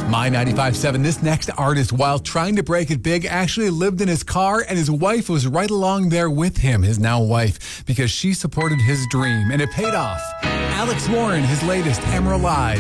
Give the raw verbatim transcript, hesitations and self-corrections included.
My ninety-five point seven, this next artist, while trying to break it big, actually lived in his car, and his wife was right along there with him, his now wife, because she supported his dream, and it paid off. Alex Warren, his latest, Emerald Eyes.